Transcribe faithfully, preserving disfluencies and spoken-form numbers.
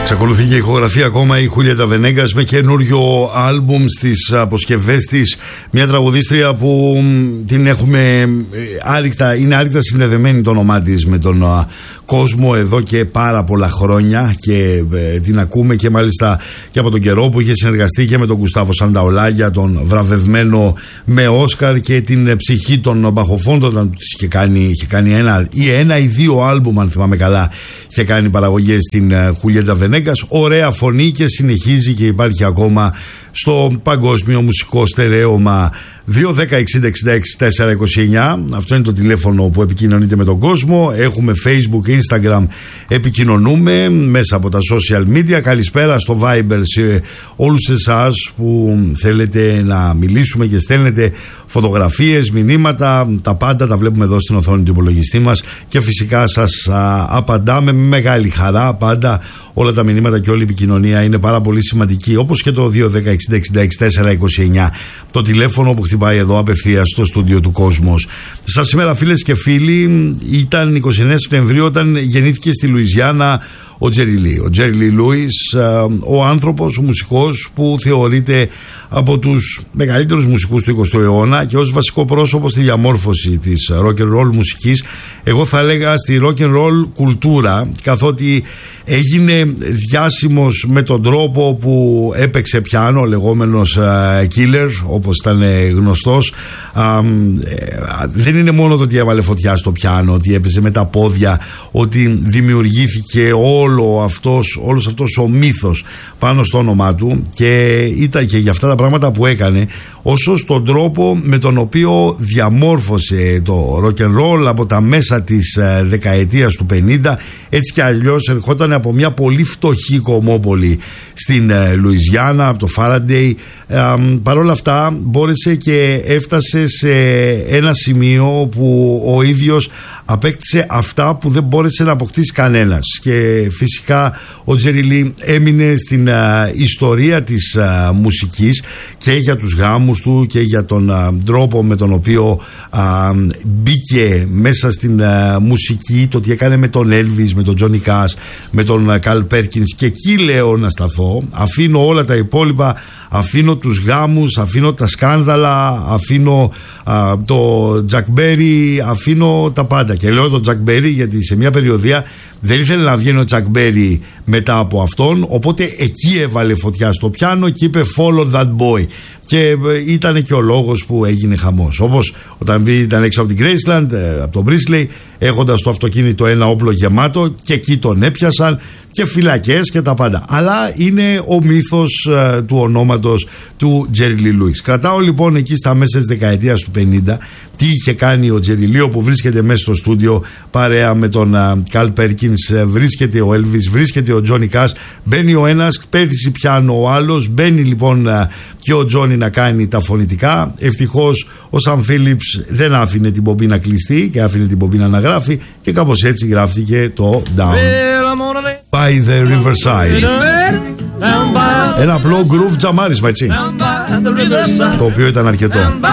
Εξακολουθεί και η ηχογραφία ακόμα η Χούλιετα Βενέγκας με καινούριο άλμπουμ στις αποσκευές της. Μια τραγουδίστρια που την έχουμε άρρηκτα, είναι άρρηκτα συνδεδεμένη το όνομά της με τον κόσμο εδώ και πάρα πολλά χρόνια και ε, την ακούμε και μάλιστα και από τον καιρό που είχε συνεργαστεί και με τον Γκουστάβο Σανταολάγια, τον βραβευμένο με Όσκαρ, και την ψυχή των Μπαχοφόντων, όταν της είχε κάνει, είχε κάνει ένα ή ένα ή δύο άλμπουμ, αν θυμάμαι καλά, είχε κάνει παραγωγές στην Χούλιετα Βενέγκας. Ωραία φωνή και συνεχίζει και υπάρχει ακόμα στο παγκόσμιο μουσικό στερέωμα. Δύο δέκα εξήντα εξήντα έξι τετρακόσια είκοσι εννιά, αυτό είναι το τηλέφωνο που επικοινωνείτε με τον κόσμο. Έχουμε Facebook, Instagram, επικοινωνούμε μέσα από τα social media. Καλησπέρα στο Viber σε όλους εσάς που θέλετε να μιλήσουμε και στέλνετε φωτογραφίες, μηνύματα, τα πάντα τα βλέπουμε εδώ στην οθόνη του υπολογιστή μας και φυσικά σας α, απαντάμε με μεγάλη χαρά. Πάντα όλα τα μηνύματα και όλη η επικοινωνία είναι πάρα πολύ σημαντική, όπως και το δύο δέκα εξήντα εξήντα έξι τετρακόσια είκοσι εννιά, το τηλέφωνο που χτυπάει εδώ απευθείας στο στούντιο του Κόσμος. Σας σήμερα, φίλες και φίλοι, ήταν είκοσι εννέα Σεπτεμβρίου όταν γεννήθηκε στη Λουιζιάννα ο Τζέρι Λί. Ο Τζέρι Λί Λούις, ο άνθρωπος, ο μουσικός που θεωρείται από τους μεγαλύτερους μουσικούς του εικοστού αιώνα και ως βασικό πρόσωπο στη διαμόρφωση της rock and roll μουσικής, εγώ θα έλεγα στη rock and roll κουλτούρα, καθότι έγινε διάσημος με τον τρόπο που έπαιξε πιάνο, ο λεγόμενος uh, killer, όπως ήταν γνωστός. Uh, δεν είναι μόνο το ότι έβαλε φωτιά στο πιάνο, ότι έπαιζε με τα πόδια, ότι δημιουργήθηκε όλο αυτός, όλος αυτός ο μύθος πάνω στο όνομά του, και ήταν και για αυτά τα πράγματα που έκανε, όσο στον τρόπο με τον οποίο διαμόρφωσε το rock and roll από τα μέσα της uh, δεκαετίας του πενήντα. Έτσι κι αλλιώς ερχόταν από μια πολύ φτωχή κομμόπολη στην ε, Λουιζιάννα, από το Φάραντεϊ. Ε, Παρ' όλα αυτά μπόρεσε και έφτασε σε ένα σημείο που ο ίδιος απέκτησε αυτά που δεν μπόρεσε να αποκτήσει κανένας, και φυσικά ο Τζέρι Λί έμεινε στην ε, ιστορία της ε, μουσικής και για τους γάμους του και για τον ε, τρόπο με τον οποίο ε, μπήκε μέσα στην ε, μουσική, το τι έκανε με τον Έλβις, με τον Τζόνι Κάς, με τον Καλ Πέρκινς, και εκεί λέω να σταθώ. Αφήνω όλα τα υπόλοιπα, αφήνω τους γάμους, αφήνω τα σκάνδαλα, αφήνω α, το Τζακ Μπέρι, αφήνω τα πάντα. Και λέω το Τζακ Μπέρι γιατί σε μια περιοδία δεν ήθελε να βγαίνει ο Τζακ Μπέρι μετά από αυτόν, οπότε εκεί έβαλε φωτιά στο πιάνο και είπε follow that boy, και ήταν και ο λόγος που έγινε χαμός. Όπως όταν ήταν έξω από την Graceland, από τον Brisley, έχοντας το αυτοκίνητο ένα όπλο γεμάτο, και εκεί τον έπιασαν και φυλακές και τα πάντα. Αλλά είναι ο μύθος uh, του ονόματος του Τζέρι Λί Λούις. Κρατάω λοιπόν εκεί στα μέσα της δεκαετίας του πενήντα τι είχε κάνει ο Τζέρι Λί, που βρίσκεται μέσα στο στούντιο παρέα με τον Καλ Πέρκινς, βρίσκεται ο Έλβις, βρίσκεται ο Τζόνι Κάς, μπαίνει ο ένας, πέθησε πιάνο ο άλλος, μπαίνει λοιπόν uh, και ο Τζόνι να κάνει τα φωνητικά. Ευτυχώς ο Σαν Φίλιπς δεν άφηνε την πομπή να κλειστεί και άφηνε την πομπή να γράφει, και κάπως έτσι γράφτηκε το Down by the Riverside. Ένα απλό groove τζαμάρισμα, έτσι, το οποίο ήταν αρκετό.